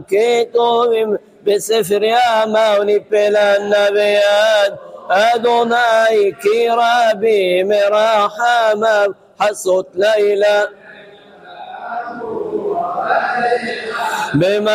كتب بسفر يا موني بلا النبيان أدوناي كرابي مراحمة حصت ليلى بما